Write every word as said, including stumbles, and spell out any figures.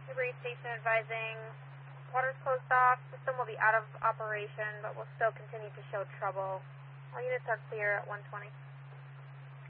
Newbury Station advising water's closed off. System will be out of operation, but will still continue to show trouble. All units are clear at one twenty.